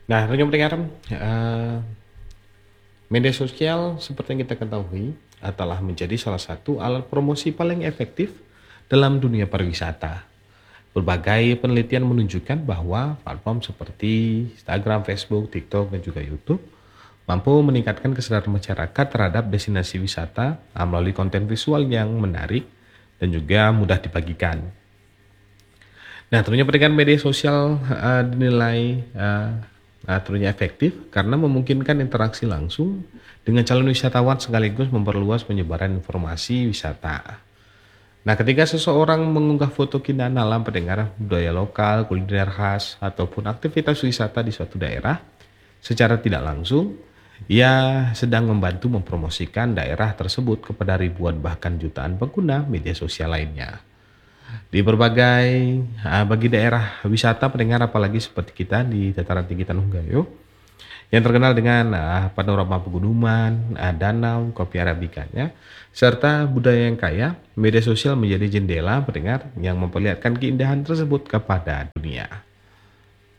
Nah, rekan pendengar, media sosial seperti yang kita ketahui telah menjadi salah satu alat promosi paling efektif dalam dunia pariwisata. Berbagai penelitian menunjukkan bahwa platform seperti Instagram, Facebook, TikTok, dan juga YouTube mampu meningkatkan kesadaran masyarakat terhadap destinasi wisata melalui konten visual yang menarik dan juga mudah dibagikan. Nah, tentunya pendidikan media sosial dinilai tentunya efektif karena memungkinkan interaksi langsung dengan calon wisatawan sekaligus memperluas penyebaran informasi wisata. Nah, ketika seseorang mengunggah foto keindahan alam, pendengar budaya lokal, kuliner khas, ataupun aktivitas wisata di suatu daerah, secara tidak langsung, ia sedang membantu mempromosikan daerah tersebut kepada ribuan bahkan jutaan pengguna media sosial lainnya. Di berbagai bagi daerah wisata pendengar apalagi seperti kita di dataran tinggi Tanjung Gayo yang terkenal dengan panorama pegunungan, danau, kopi arabikanya, serta budaya yang kaya, media sosial menjadi jendela pendengar yang memperlihatkan keindahan tersebut kepada dunia.